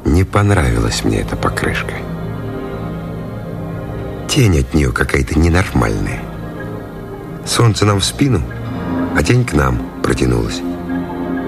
Не понравилась мне эта покрышка. Тень от нее какая-то ненормальная. Солнце нам в спину, а тень к нам протянулась.